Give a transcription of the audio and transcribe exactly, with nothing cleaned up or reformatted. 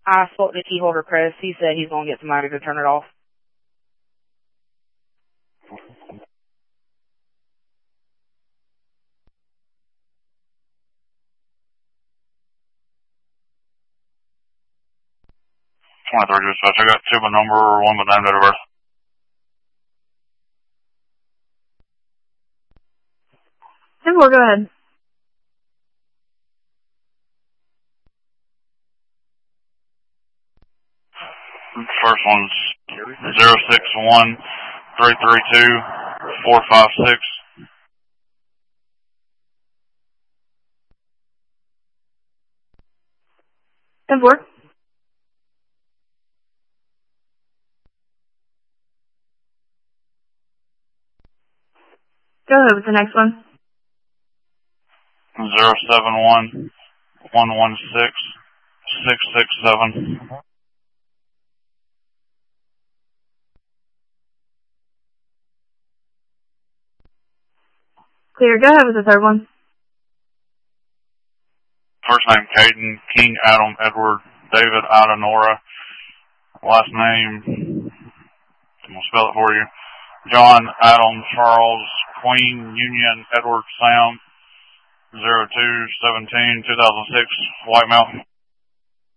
I spoke to keyholder Chris. He said he's going to get somebody to turn it off. twenty-three dispatch. I got two by number, one by name, date of birth. ten four, go ahead. First one's zero six one three three two four five six. ten four. Go ahead with the next one. Zero seven one one one six six six seven. Clear. Go ahead with the third one. First name Caden, King Adam Edward David Ida Nora. Last name, I'm gonna spell it for you. John Adam Charles Queen Union Edward Sam. zero two seventeen two thousand six, white male.